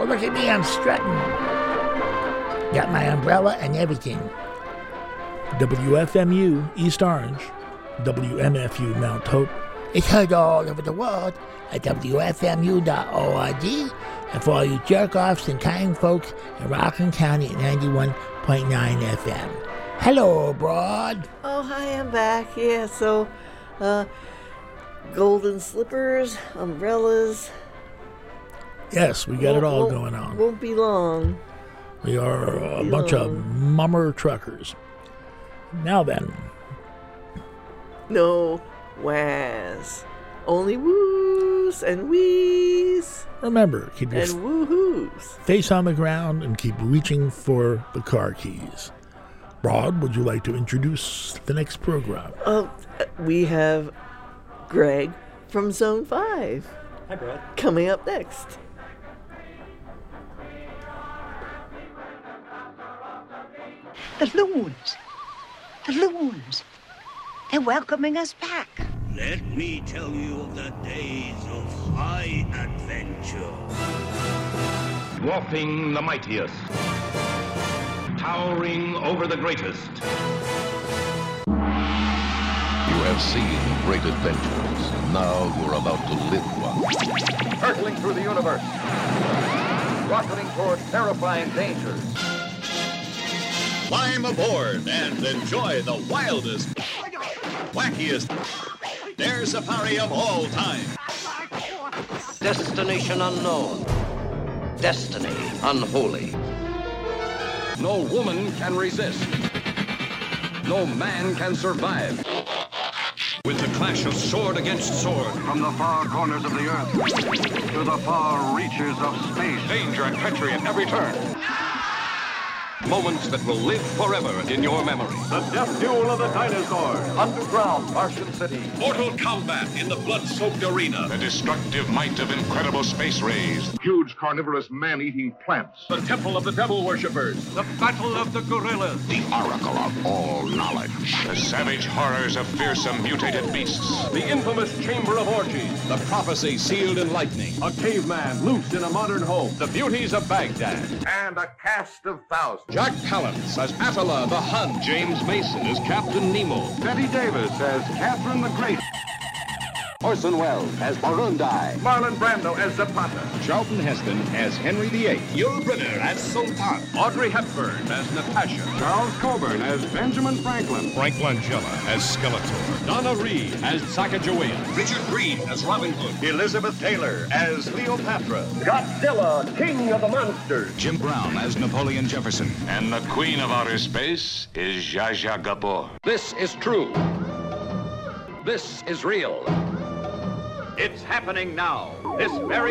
look at me, I'm strutting. Got my umbrella and everything. WFMU East Orange, WMFU Mount Hope. It's heard all over the world at WFMU.org, and for all you jerk-offs and kind folks in Rockland County at 91.9 FM. Hello, Broad. Oh, hi, I'm back. Yeah, so, golden slippers, umbrellas. Yes, we got it all going on. Won't be long. We are a bunch of mummer truckers. Now then. No whas. Only woos and wheeze. Remember, keep your and woohoos. face on the ground and keep reaching for the car keys. Broad, would you like to introduce the next program? We have Greg from Zone 5. Hi, Brad. Coming up next. The loons. They're welcoming us back. Let me tell you of the days of high adventure. Dwarfing the mightiest. Towering over the greatest. You have seen great adventures. Now you're about to live one. Hurtling through the universe. Rocketing toward terrifying dangers. Climb aboard and enjoy the wildest, wackiest air safari of all time. Destination unknown. Destiny unholy. No woman can resist. No man can survive. With the clash of sword against sword. From the far corners of the earth to the far reaches of space. Danger and treachery at every turn. Moments that will live forever in your memory. The death duel of the dinosaurs. Underground Martian city. Mortal combat in the blood-soaked arena. The destructive might of incredible space rays. Huge carnivorous man-eating plants. The temple of the devil worshippers. The battle of the gorillas. The oracle of all knowledge. The savage horrors of fearsome mutated beasts. The infamous chamber of orgies. The prophecy sealed in lightning. A caveman loose in a modern home. The beauties of Baghdad. And a cast of thousands. Jack Palance as Attila the Hun. James Mason as Captain Nemo. Betty Davis as Catherine the Great. Orson Welles as Burundi. Marlon Brando as Zapata. Charlton Heston as Henry VIII. Yul Brynner as Sultan. Audrey Hepburn as Natasha. Charles Coburn as Benjamin Franklin. Frank Langella as Skeletor. Donna Reed as Sacagawea. Richard Green as Robin Hood. Elizabeth Taylor as Cleopatra. Godzilla, King of the Monsters. Jim Brown as Napoleon Jefferson. And the Queen of Outer Space is Zsa Zsa Gabor. This is true. This is real. It's happening now. This very